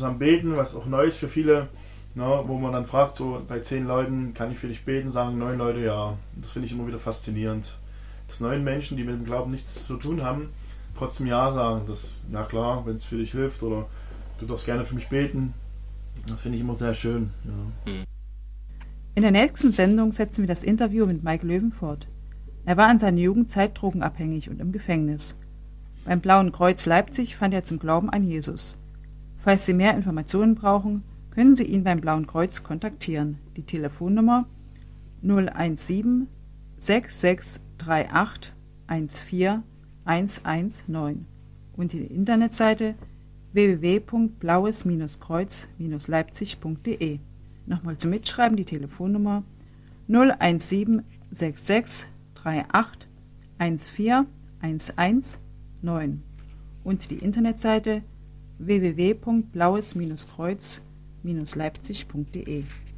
zusammen beten, was auch neu ist für viele, ne, wo man dann fragt, so bei 10 Leuten, kann ich für dich beten, sagen 9 Leute ja. Das finde ich immer wieder faszinierend. Dass 9 Menschen, die mit dem Glauben nichts zu tun haben, trotzdem ja sagen. Das, ja klar, wenn es für dich hilft oder du darfst gerne für mich beten. Das finde ich immer sehr schön. Ja. In der nächsten Sendung setzen wir das Interview mit Mike Löwen fort. Er war in seiner Jugendzeit drogenabhängig und im Gefängnis. Beim Blauen Kreuz Leipzig fand er zum Glauben an Jesus. Falls Sie mehr Informationen brauchen, können Sie ihn beim Blauen Kreuz kontaktieren. Die Telefonnummer 017 6638 14119 und die Internetseite www.blaues-kreuz-leipzig.de. Nochmal zum Mitschreiben die Telefonnummer 017 6638 14119 und die Internetseite www.blaues-kreuz-leipzig.de.